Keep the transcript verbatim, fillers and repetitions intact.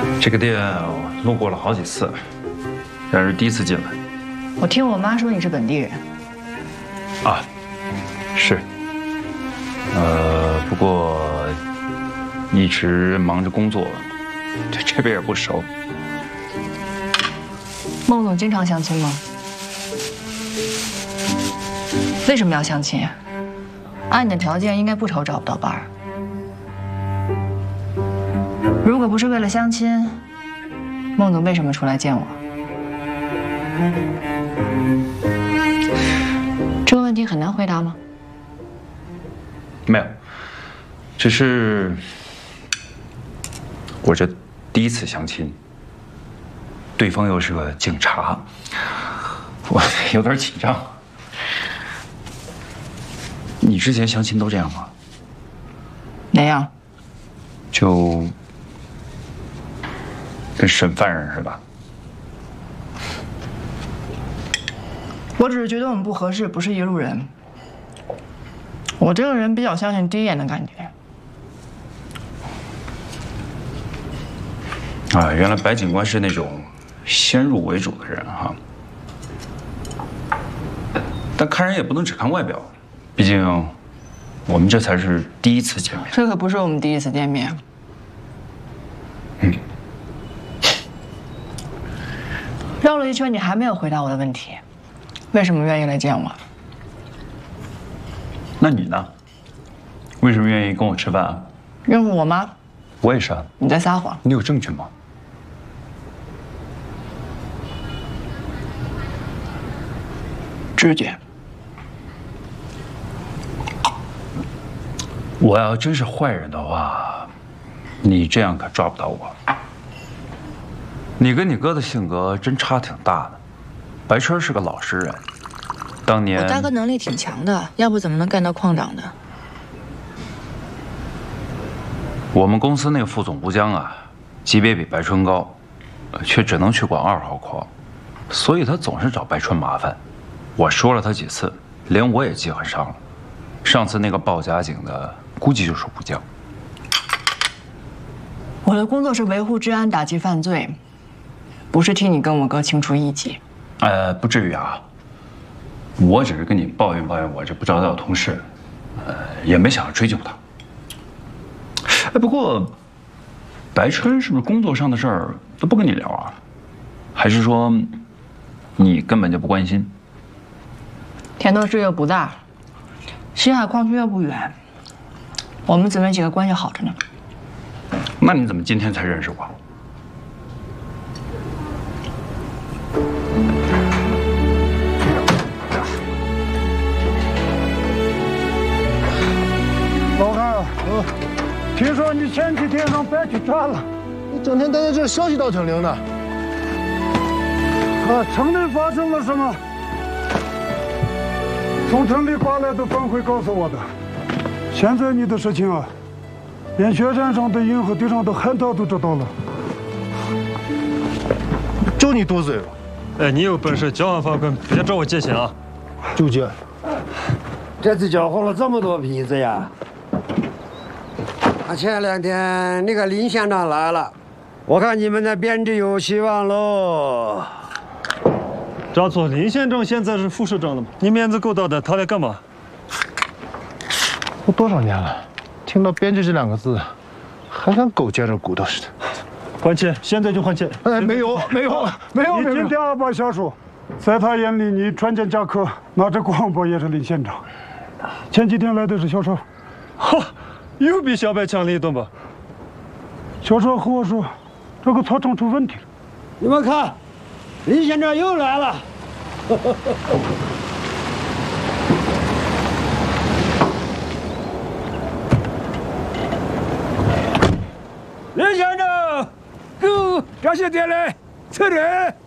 这个店路过了好几次，然是第一次进来。 我听我妈说你是本地人。 啊，是。呃，不过一直忙着工作，对这边也不熟。 孟总经常相亲吗？为什么要相亲？按你的条件，应该不愁找不到伴儿。如果不是为了相亲，孟总为什么出来见我？这个问题很难回答吗？ 没有，只是我这第一次相亲，对方又是个警察，我有点紧张。你之前相亲都这样吗？ 哪样？ 就跟审犯人似的。 我只是觉得我们不合适，不是一路人。我这个人比较相信第一眼的感觉。 啊，原来白警官是那种先入为主的人哈。但看人也不能只看外表，毕竟我们这才是第一次见面。 这可不是我们第一次见面。 嗯。 绕了一圈，你还没有回答我的问题，为什么愿意来见我？ 那你呢？为什么愿意跟我吃饭啊？ 应付我妈。 我也是啊。 你在撒谎。 你有证据吗？ 直觉。 我要真是坏人的话，你这样可抓不到我。你跟你哥的性格真差挺大的。白春是个老实人，当年我大哥能力挺强的，要不怎么能干到矿长的？ 我们公司那个副总吴江啊，级别比白春高，却只能去管二号矿，所以他总是找白春麻烦。我说了他几次，连我也记恨上了。上次那个报假警的，估计就是吴江。 我的工作是维护治安、打击犯罪，不是替你跟我哥清除异己。 呃，不至于啊。我只是跟你抱怨抱怨我这不着调的同事，呃，也没想要追究他。哎，不过，白春是不是工作上的事儿都不跟你聊啊？还是说，你根本就不关心？ 田头市又不大，西海矿区又不远，我们姊妹几个关系好着呢。 那你怎么今天才认识我？ 老汉，嗯，听说你前几天让白去抓了， 你整天待在这儿，消息倒挺灵的。 啊，城里发生了什么？从城里过来的分会告诉我的。现在你的事情啊，连雪山上的银河地上的海盗都知道了。 就你多嘴了。 哎，你有本事交换发棍，别找我借钱啊！ 就借。 这次交换了这么多皮子呀！啊，前两天那个林县长来了，我看你们的编制有希望喽。 张错，林县长现在是副市长了吗？你面子够大的，他来干嘛？ 都多少年了，听到编制这两个字，还像狗见着骨头似的。 还钱，现在就还钱！ 哎，没有，没有，没有，没有。 你今天二把下属，在他眼里，你穿剑夹克，拿着广播也是林县长。前几天来的是小邵， 哈，又比小白强了一顿吧？ 小邵和我说，这个操场出问题了。 你们看，林县长又来了。林县长，go，这些店来，此人。